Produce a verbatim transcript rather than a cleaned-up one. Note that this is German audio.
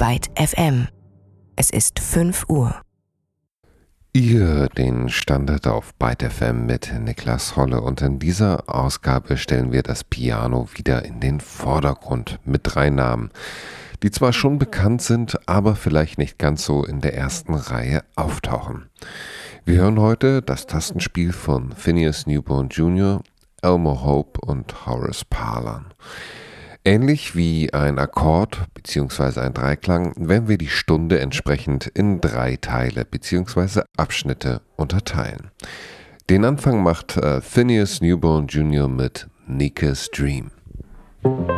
Byte F M. Es ist fünf Uhr. Ihr hört den Standard auf Byte F M mit Niklas Holle und in dieser Ausgabe stellen wir das Piano wieder in den Vordergrund mit drei Namen, die zwar schon bekannt sind, aber vielleicht nicht ganz so in der ersten Reihe auftauchen. Wir hören heute das Tastenspiel von Phineas Newborn Junior, Elmore Hope und Horace Parlan. Ähnlich wie ein Akkord bzw. ein Dreiklang werden wir die Stunde entsprechend in drei Teile bzw. Abschnitte unterteilen. Den Anfang macht äh, Phineas Newborn Junior mit Nika's Dream.